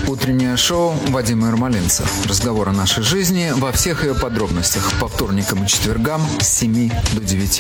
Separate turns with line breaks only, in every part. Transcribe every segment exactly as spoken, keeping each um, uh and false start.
Утреннее шоу Вадима Ермолинца. Разговор о нашей жизни во всех ее подробностях. По вторникам и четвергам с семи до девяти.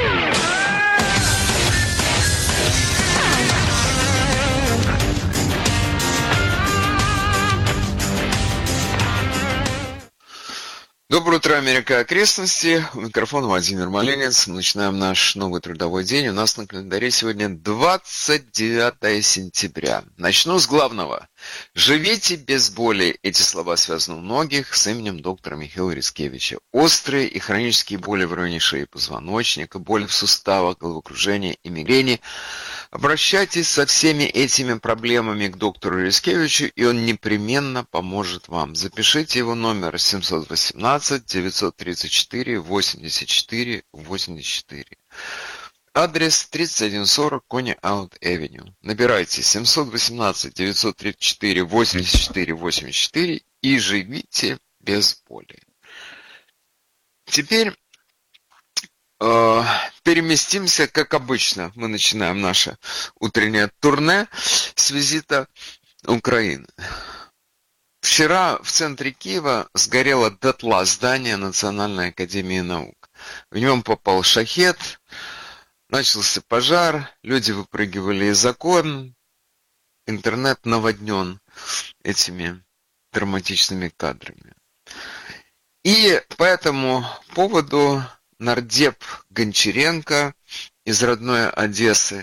Доброе утро, Америка и окрестности. У микрофона Вадим Ермолинец. Мы начинаем наш новый трудовой день. У нас на календаре сегодня двадцать девятое сентября. Начну с главного. Живите без боли. Эти слова связаны у многих с именем доктора Михаила Рискевича. Острые и хронические боли в районе шеи и позвоночника, боли в суставах, головокружение и мигрени. Обращайтесь со всеми этими проблемами к доктору Рискевичу, и он непременно поможет вам. Запишите его номер семь один восемь девять три четыре восемьдесят четыре восемьдесят четыре. Адрес тридцать один сорок Кони Аут Эвеню. Набирайте семь один восемь девять три четыре восемьдесят четыре восемьдесят четыре и живите без боли. Теперь э, переместимся, как обычно. Мы начинаем наше утреннее турне с визита Украины. Вчера в центре Киева сгорело дотла здание Национальной академии наук. В нем попал шахед, начался пожар, люди выпрыгивали из окон, интернет наводнен этими драматичными кадрами. И по этому поводу нардеп Гончаренко из родной Одессы,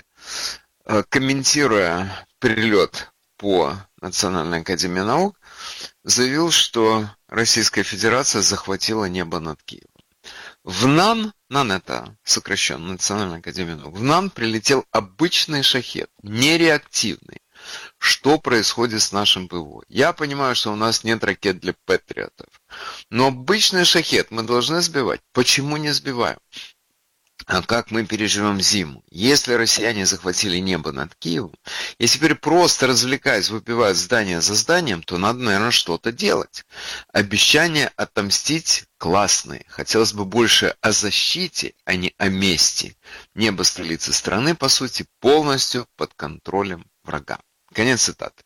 комментируя прилет по Национальной академии наук, заявил, что Российская Федерация захватила небо над Киевом. В НАН, НАН это сокращенно Национальная академия наук, в НАН прилетел обычный шахед, нереактивный. Что происходит с нашим ПВО? Я понимаю, что у нас нет ракет для патриотов, но обычный шахед мы должны сбивать. Почему не сбиваем? А как мы переживем зиму? Если россияне захватили небо над Киевом, и теперь просто развлекаясь, выпивают здание за зданием, то надо, наверное, что-то делать. Обещания отомстить классные. Хотелось бы больше о защите, а не о мести. Небо столицы страны, по сути, полностью под контролем врага. Конец цитаты.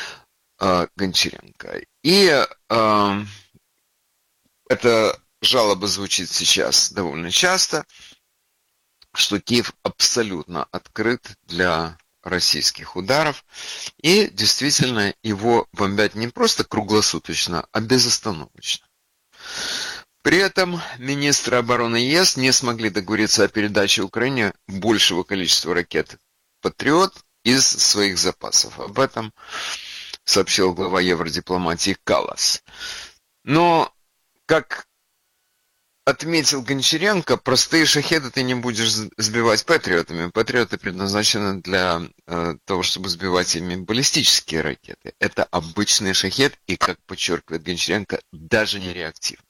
Гончаренко. И э, эта жалоба звучит сейчас довольно часто, что Киев абсолютно открыт для российских ударов, и действительно его бомбят не просто круглосуточно, а безостановочно. При этом министры обороны ЕС не смогли договориться о передаче Украине большего количества ракет «Патриот» из своих запасов. Об этом сообщил глава евродипломатии Каллас. Но, как отметил Гончаренко, простые шахеды ты не будешь сбивать патриотами. Патриоты предназначены для э, того, чтобы сбивать ими баллистические ракеты. Это обычный шахед и, как подчеркивает Гончаренко, даже не реактивный.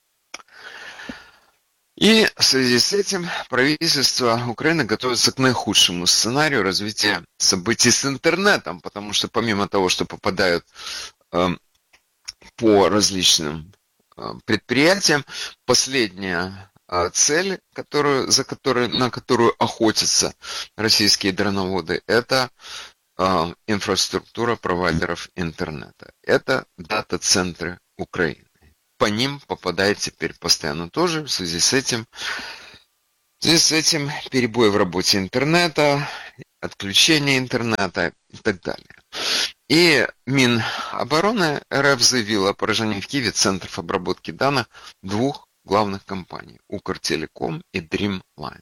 И в связи с этим правительство Украины готовится к наихудшему сценарию развития событий с интернетом, потому что помимо того, что попадают э, по различным предприятиям, последняя цель, которую, за которой, на которую охотятся российские дроноводы, это э, инфраструктура провайдеров интернета. Это дата-центры Украины. По ним попадает теперь постоянно тоже. В связи с этим, в связи с этим перебои в работе интернета, отключение интернета и так далее. И Минобороны РФ заявила о поражении в Киеве центров обработки данных двух главных компаний – Укртелеком и Dreamline.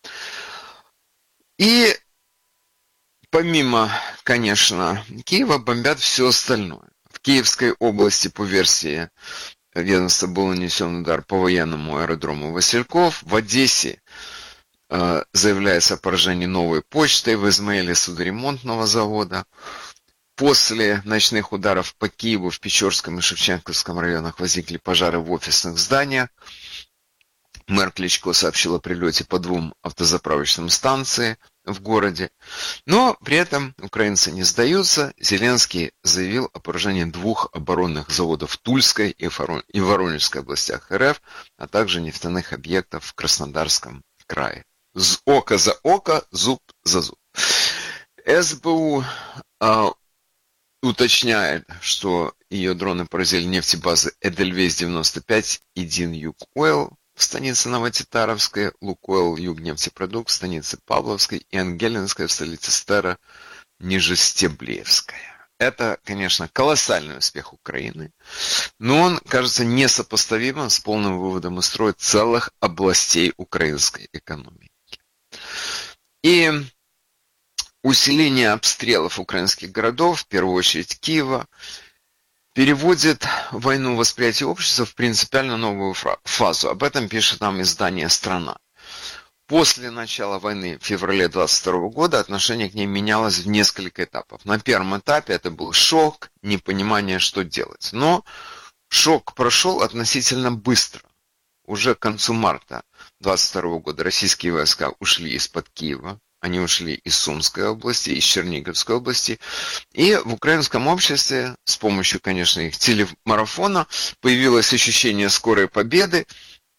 И помимо, конечно, Киева бомбят все остальное. В Киевской области, по версии ведомства, был нанесен удар по военному аэродрому Васильков. В Одессе э, заявляется о поражении Новой почты, в Измаиле судоремонтного завода. После ночных ударов по Киеву в Печорском и Шевченковском районах возникли пожары в офисных зданиях. Мэр Кличко сообщил о прилете по двум автозаправочным станциям в городе. Но при этом украинцы не сдаются. Зеленский заявил о поражении двух оборонных заводов в Тульской и Воронежской областях РФ, а также нефтяных объектов в Краснодарском крае. Око за око, зуб за зуб. СБУ а, уточняет, что ее дроны поразили нефтебазы Эдельвейс девяносто пять и Дин Юг Ойл в станице Новотитаровской, Лукойл Югнефтепродукт в станице Павловской и Ангелинская в столице Стера Нижестеблеевская. Это, конечно, колоссальный успех Украины, но он кажется несопоставимым с полным выводом из строя целых областей украинской экономики. И усиление обстрелов украинских городов, в первую очередь Киева, переводит войну в восприятии общества в принципиально новую фазу. Об этом пишет нам издание «Страна». После начала войны в феврале двадцать второго года отношение к ней менялось в несколько этапов. На первом этапе это был шок, непонимание, что делать. Но шок прошел относительно быстро. Уже к концу марта двадцать второго года российские войска ушли из-под Киева. Они ушли из Сумской области, из Черниговской области. И в украинском обществе с помощью, конечно, их телемарафона появилось ощущение скорой победы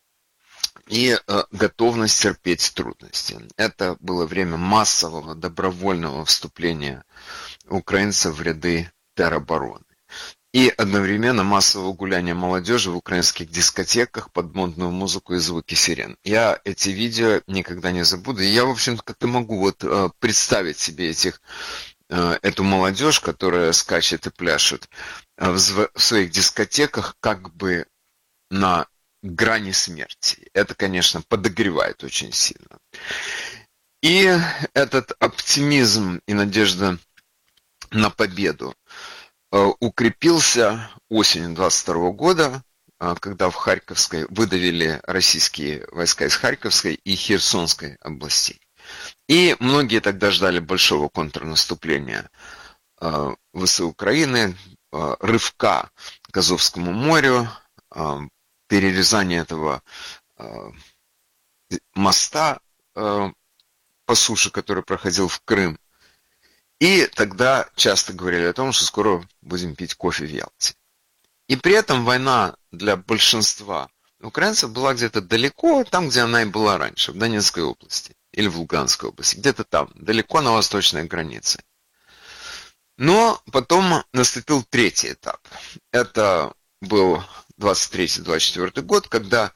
и э, готовность терпеть трудности. Это было время массового добровольного вступления украинцев в ряды теробороны. И одновременно массового гуляния молодежи в украинских дискотеках под модную музыку и звуки сирен. Я эти видео никогда не забуду. И я, в общем-то, как-то могу вот э, представить себе этих, э, эту молодежь, которая скачет и пляшет э, в, в своих дискотеках как бы на грани смерти. Это, конечно, подогревает очень сильно. И этот оптимизм и надежда на победу укрепился осенью двадцать второго года, когда в Харьковской выдавили российские войска из Харьковской и Херсонской областей. И многие тогда ждали большого контрнаступления ВСУ Украины, рывка к Азовскому морю, перерезания этого моста по суше, который проходил в Крым. И тогда часто говорили о том, что скоро будем пить кофе в Ялте. И при этом война для большинства украинцев была где-то далеко, там, где она и была раньше, в Донецкой области или в Луганской области, где-то там, далеко на восточной границе. Но потом наступил третий этап. Это был двадцать третий — двадцать четвёртый год, когда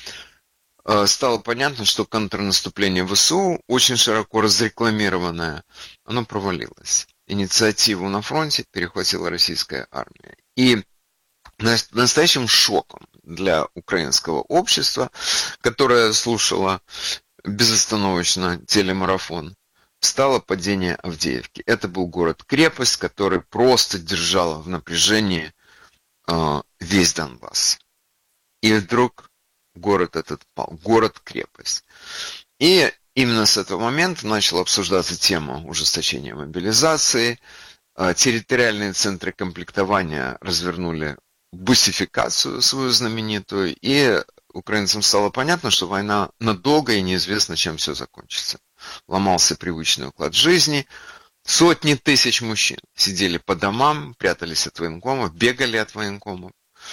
стало понятно, что контрнаступление ВСУ, очень широко разрекламированное, оно провалилось. Инициативу на фронте перехватила российская армия. И настоящим шоком для украинского общества, которое слушало безостановочно телемарафон, стало падение Авдеевки. Это был город-крепость, который просто держал в напряжении э, весь Донбасс. И вдруг город этот пал, город-крепость. И именно с этого момента начала обсуждаться тема ужесточения мобилизации. Территориальные центры комплектования развернули бусификацию свою знаменитую, и украинцам стало понятно, что война надолго и неизвестно, чем все закончится. Ломался привычный уклад жизни. Сотни тысяч мужчин сидели по домам, прятались от военкомов, бегали от военкомов.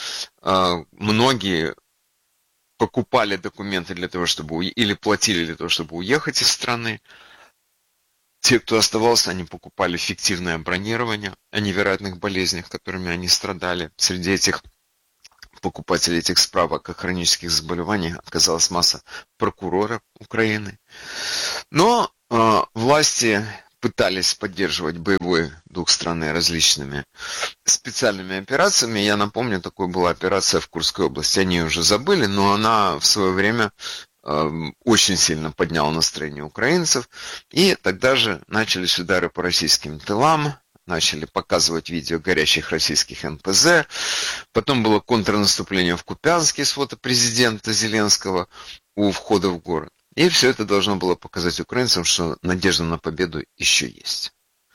Многие покупали документы для того, чтобы или платили для того, чтобы уехать из страны. Те, кто оставался, они покупали фиктивное бронирование о невероятных болезнях, которыми они страдали. Среди этих покупателей этих справок о хронических заболеваниях оказалась масса прокуроров Украины. Но э, власти пытались поддерживать боевой дух страны различными специальными операциями. Я напомню, такой была операция в Курской области. Они уже забыли, но она в свое время э, очень сильно подняла настроение украинцев. И тогда же начались удары по российским тылам, начали показывать видео горящих российских эн пэ зэ. Потом было контрнаступление в Купянске с фото президента Зеленского у входа в город. И все это должно было показать украинцам, что надежда на победу еще есть.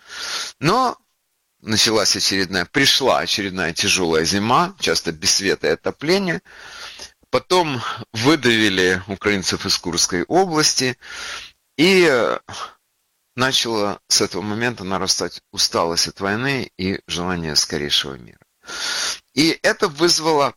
Но началась очередная, пришла очередная тяжелая зима, часто без света и отопления. Потом выдавили украинцев из Курской области. И начала с этого момента нарастать усталость от войны и желание скорейшего мира. И это вызвало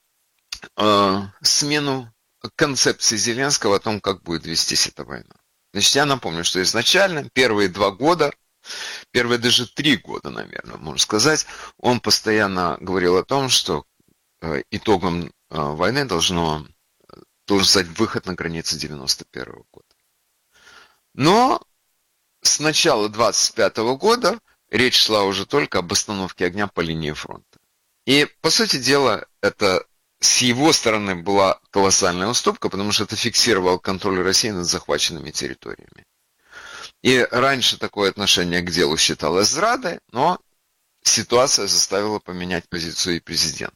э, смену концепции Зеленского о том, как будет вестись эта война. Значит, я напомню, что изначально первые два года первые даже три года, наверное, можно сказать, он постоянно говорил о том, что итогом войны должно, должен стать выход на границы девяносто первого года. Но с начала двадцать пятого года речь шла уже только об остановке огня по линии фронта. И, по сути дела, это с его стороны была колоссальная уступка, потому что это фиксировал контроль России над захваченными территориями. И раньше такое отношение к делу считалось зрадой, но ситуация заставила поменять позицию и президента.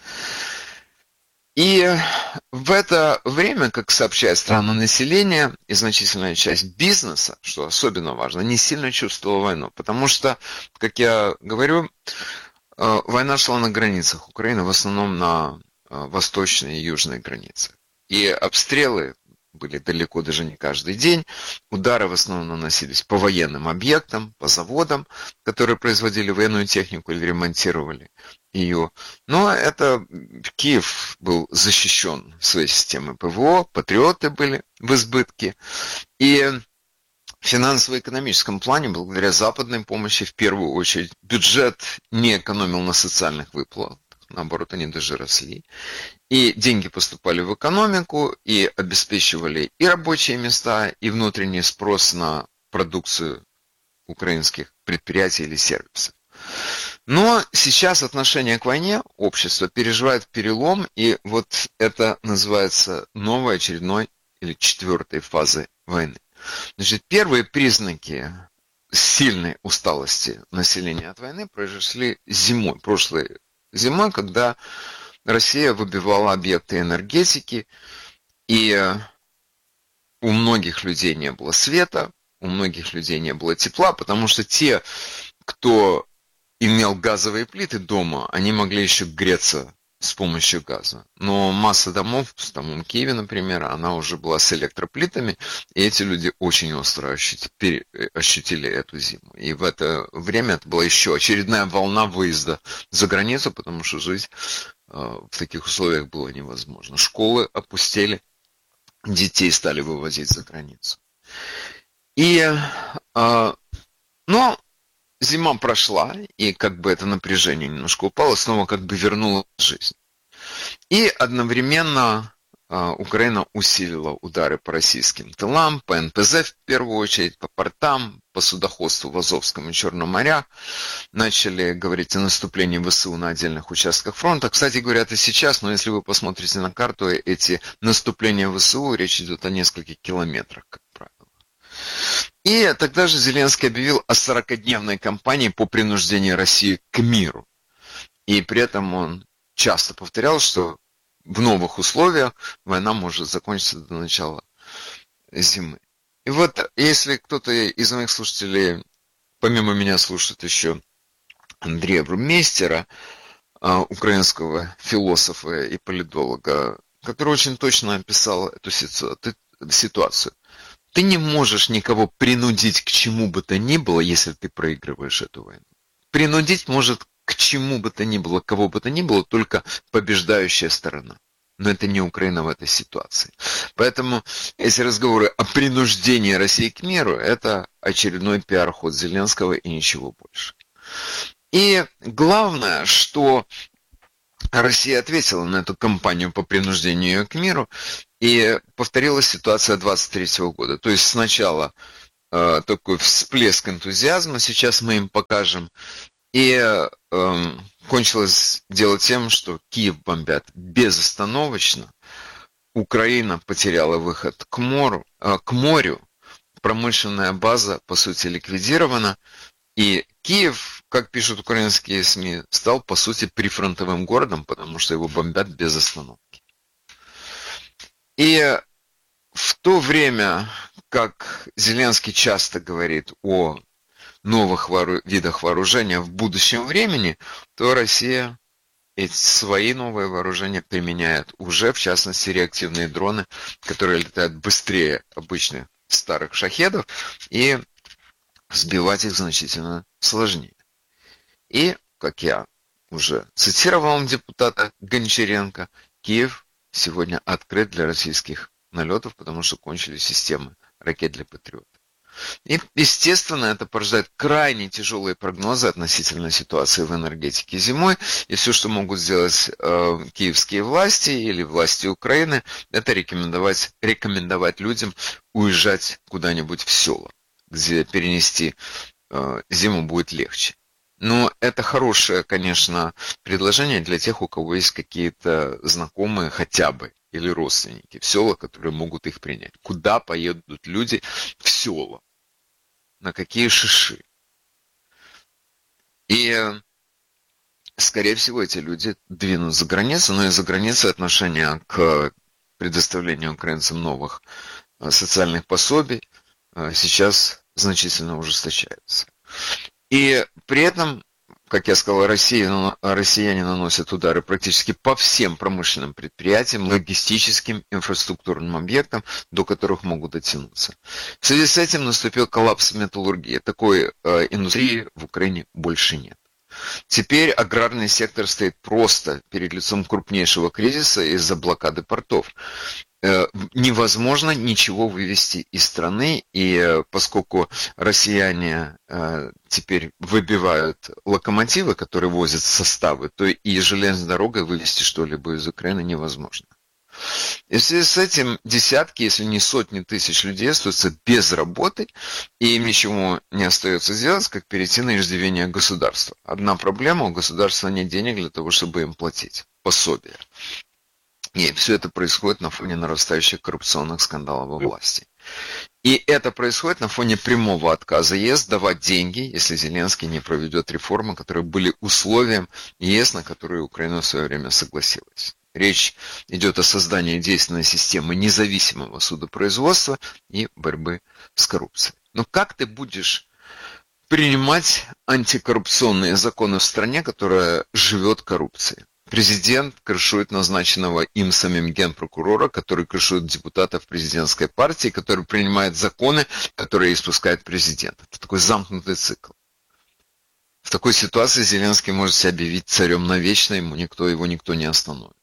И в это время, как сообщает страна населения и значительная часть бизнеса, что особенно важно, не сильно чувствовала войну. Потому что, как я говорю, война шла на границах Украины, в основном на восточной и южной границах. И обстрелы были далеко даже не каждый день. Удары в основном наносились по военным объектам, по заводам, которые производили военную технику или ремонтировали ее. Но это Киев был защищен своей системой ПВО, патриоты были в избытке. И в финансово-экономическом плане, благодаря западной помощи, в первую очередь, бюджет не экономил на социальных выплатах. Наоборот, они даже росли. И деньги поступали в экономику и обеспечивали и рабочие места, и внутренний спрос на продукцию украинских предприятий или сервисов. Но сейчас отношение к войне общество переживает перелом, и вот это называется новой очередной или четвертой фазой войны. Значит, первые признаки сильной усталости населения от войны произошли зимой, прошлой зимой, когда Россия выбивала объекты энергетики, и у многих людей не было света, у многих людей не было тепла, потому что те, кто имел газовые плиты дома, они могли еще греться с помощью газа. Но масса домов, в самом Киеве, например, она уже была с электроплитами, и эти люди очень остро ощутили, ощутили эту зиму. И в это время это была еще очередная волна выезда за границу, потому что жить в таких условиях было невозможно. Школы опустели, детей стали вывозить за границу. И, но зима прошла, и как бы это напряжение немножко упало, снова как бы вернуло жизнь. И одновременно а, Украина усилила удары по российским тылам, по эн пэ зэ в первую очередь, по портам, по судоходству в Азовском и Черном морях. Начали говорить о наступлении вэ эс у на отдельных участках фронта. Кстати, говорят и сейчас, но если вы посмотрите на карту, эти наступления вэ эс у, речь идет о нескольких километрах, как правило. И тогда же Зеленский объявил о сорокадневной кампании по принуждению России к миру. И при этом он часто повторял, что в новых условиях война может закончиться до начала зимы. И вот если кто-то из моих слушателей, помимо меня, слушает еще Андрея Брумейстера, украинского философа и политолога, который очень точно описал эту ситуацию. Ты не можешь никого принудить к чему бы то ни было, если ты проигрываешь эту войну. Принудить может к чему бы то ни было, кого бы то ни было, только побеждающая сторона. Но это не Украина в этой ситуации. Поэтому, если разговоры о принуждении России к миру, это очередной пиар-ход Зеленского и ничего больше. И главное, что Россия ответила на эту кампанию по принуждению к миру, и повторилась ситуация двадцать третьего года. То есть сначала э, такой всплеск энтузиазма, сейчас мы им покажем, и э, кончилось дело тем, что Киев бомбят безостановочно, Украина потеряла выход к морю, э, к морю, промышленная база, по сути, ликвидирована, и Киев, как пишут украинские СМИ, стал, по сути, прифронтовым городом, потому что его бомбят без остановки. И в то время, как Зеленский часто говорит о новых воору... видах вооружения в будущем времени, то Россия эти свои новые вооружения применяет уже, в частности, реактивные дроны, которые летают быстрее обычных старых шахедов, и сбивать их значительно сложнее. И, как я уже цитировал депутата Гончаренко, Киев сегодня открыт для российских налетов, потому что кончились системы ракет для Патриот. И, естественно, это порождает крайне тяжелые прогнозы относительно ситуации в энергетике зимой. И все, что могут сделать э, киевские власти или власти Украины, это рекомендовать, рекомендовать людям уезжать куда-нибудь в села, где перенести э, зиму будет легче. Но это хорошее, конечно, предложение для тех, у кого есть какие-то знакомые хотя бы или родственники в села, которые могут их принять. Куда поедут люди в села? На какие шиши? И, скорее всего, эти люди двинут за границу, но из-за границы отношение к предоставлению украинцам новых социальных пособий сейчас значительно ужесточается. И при этом, как я сказал, Россия, россияне наносят удары практически по всем промышленным предприятиям, логистическим, инфраструктурным объектам, до которых могут дотянуться. В связи с этим наступил коллапс металлургии. Такой э, индустрии в Украине больше нет. Теперь аграрный сектор стоит просто перед лицом крупнейшего кризиса из-за блокады портов. Невозможно ничего вывести из страны, и поскольку россияне теперь выбивают локомотивы, которые возят составы, то и железной дорогой вывести что-либо из Украины невозможно. И в связи с этим десятки, если не сотни тысяч людей остаются без работы, и им ничего не остается делать, как перейти на иждивение государства. Одна проблема: у государства нет денег для того, чтобы им платить пособия. И все это происходит на фоне нарастающих коррупционных скандалов во власти. И это происходит на фоне прямого отказа ЕС давать деньги, если Зеленский не проведет реформы, которые были условием ЕС, на которые Украина в свое время согласилась. Речь идет о создании действенной системы независимого судопроизводства и борьбы с коррупцией. Но как ты будешь принимать антикоррупционные законы в стране, которая живет коррупцией? Президент крышует назначенного им самим генпрокурора, который крышует депутатов президентской партии, который принимает законы, которые испускает президент. Это такой замкнутый цикл. В такой ситуации Зеленский может себя объявить царем навечно, ему никто, его никто не остановит.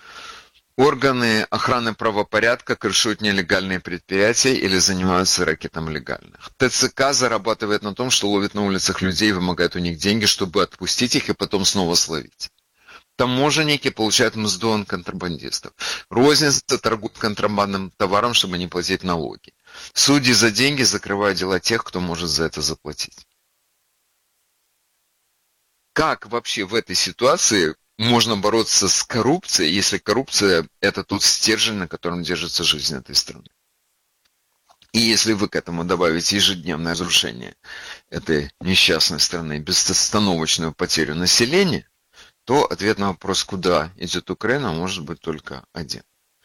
Органы охраны правопорядка крышуют нелегальные предприятия или занимаются рэкетом легальных. ТЦК зарабатывает на том, что ловит на улицах людей и вымогает у них деньги, чтобы отпустить их и потом снова словить. Таможенники получают мзду от контрабандистов. Розница торгует контрабандным товаром, чтобы не платить налоги. Судьи за деньги закрывают дела тех, кто может за это заплатить. Как вообще в этой ситуации можно бороться с коррупцией, если коррупция – это тот стержень, на котором держится жизнь этой страны? И если вы к этому добавите ежедневное разрушение этой несчастной страны, безостановочную потерю населения, то ответ на вопрос, куда идет Украина, может быть только один.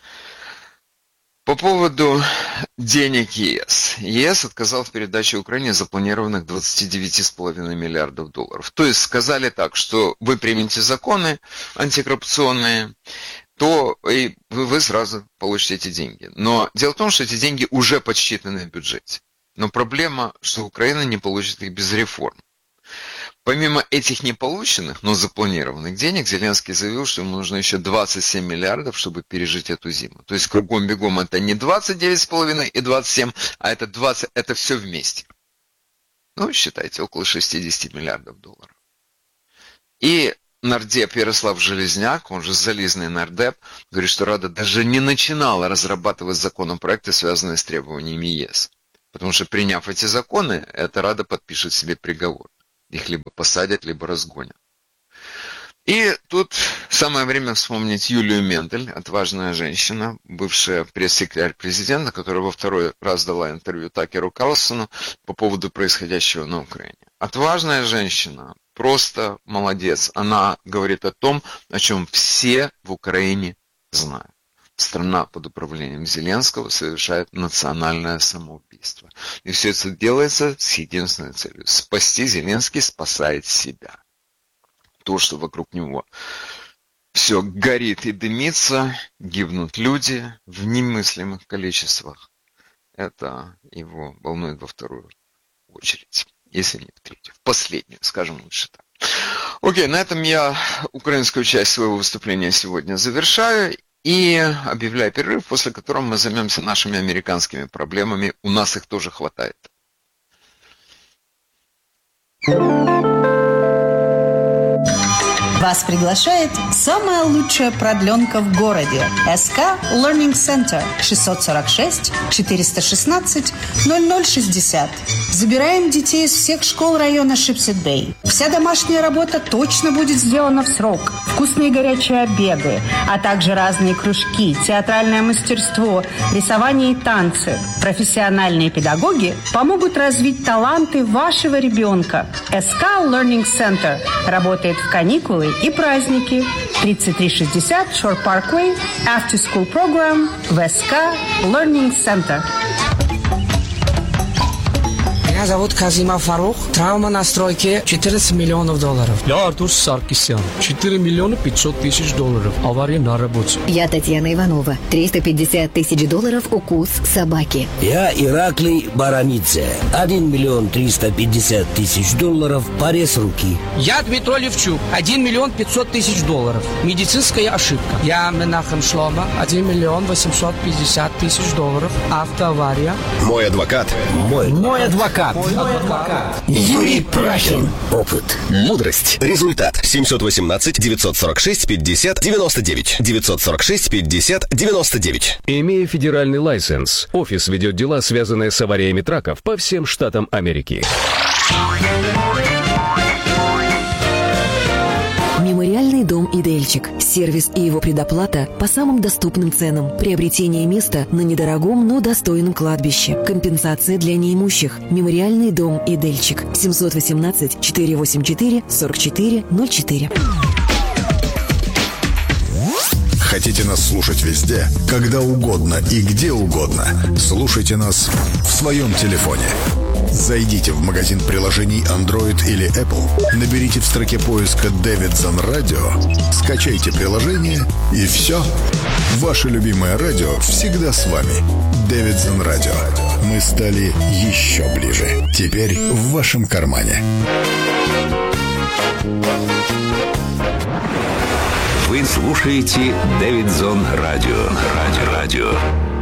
По поводу денег ЕС. ЕС отказал в передаче Украине запланированных двадцать девять целых пять десятых миллиардов долларов. То есть сказали так, что вы примете законы антикоррупционные, то и вы сразу получите эти деньги. Но дело в том, что эти деньги уже подсчитаны в бюджете. Но проблема, что Украина не получит их без реформ. Помимо этих неполученных, но запланированных денег, Зеленский заявил, что ему нужно еще двадцать семь миллиардов, чтобы пережить эту зиму. То есть кругом-бегом это не двадцать девять целых пять десятых и двадцать семь, а это двадцать, это все вместе. Ну, считайте, около шестьдесят миллиардов долларов. И нардеп Ярослав Железняк, он же зализный нардеп, говорит, что Рада даже не начинала разрабатывать законопроекты, связанные с требованиями ЕС. Потому что, приняв эти законы, эта Рада подпишет себе приговор. Их либо посадят, либо разгонят. И тут самое время вспомнить Юлию Мендель, отважная женщина, бывшая пресс-секретарь президента, которая во второй раз дала интервью Такеру Карлсону по поводу происходящего на Украине. Отважная женщина, просто молодец. Она говорит о том, о чем все в Украине знают. Страна под управлением Зеленского совершает национальное самоубийство. И все это делается с единственной целью. Спасти. Зеленский спасает себя. То, что вокруг него все горит и дымится, гибнут люди в немыслимых количествах. Это его волнует во вторую очередь. Если не в третью. В последнюю, скажем лучше так. Окей, на этом я украинскую часть своего выступления сегодня завершаю. И объявляю перерыв, после которого мы займемся нашими американскими проблемами. У нас их тоже хватает.
Вас приглашает самая лучшая продленка в городе. эс ка Learning Center шестьсот сорок шесть четыреста шестнадцать ноль ноль шестьдесят. Забираем детей из всех школ района Шипсет-Бэй. Вся домашняя работа точно будет сделана в срок. Вкусные горячие обеды, а также разные кружки, театральное мастерство, рисование и танцы. Профессиональные педагоги помогут развить таланты вашего ребенка. эс ка Learning Center работает в каникулы и праздники. тридцать три шестьдесят Shore Parkway, After School Program в эс ка Learning Center.
Меня зовут Казимов Фарух. Травма на стройке четырнадцать миллионов долларов.
Я Артур Саркисян. четыре миллиона пятьсот тысяч долларов. Авария на работе.
Я Татьяна Иванова. триста пятьдесят тысяч долларов укус собаки.
Я Ираклий Баранидзе. один миллион триста пятьдесят тысяч долларов. Порез руки.
Я Дмитрий Левчук. один миллион пятьсот тысяч долларов. Медицинская ошибка. Я Менахем Шлома. один миллион восемьсот пятьдесят тысяч долларов. Автоавария.
Мой адвокат.
Мой,
Мой адвокат. Мой адвокат.
Юрий Прахин. Опыт.
Мудрость. Результат. семьсот восемнадцать девятьсот сорок шесть пятьдесят девяносто девять. девятьсот сорок шесть пятьдесят девяносто девять.
Имея федеральный лайсенс, офис ведет дела, связанные с авариями траков по всем штатам Америки.
Мемориальный дом «Идельчик». Сервис и его предоплата по самым доступным ценам. Приобретение места на недорогом, но достойном кладбище. Компенсация для неимущих. Мемориальный дом «Идельчик». семьсот восемнадцать четыреста восемьдесят четыре сорок четыре ноль четыре.
Хотите нас слушать везде, когда угодно и где угодно? Слушайте нас в своем телефоне. Зайдите в магазин приложений Android или Apple, наберите в строке поиска «Davidson Radio», скачайте приложение и все. Ваше любимое радио всегда с вами. Davidson Radio. Мы стали еще ближе. Теперь в вашем кармане.
Вы слушаете Davidson Radio. Радио. Радио.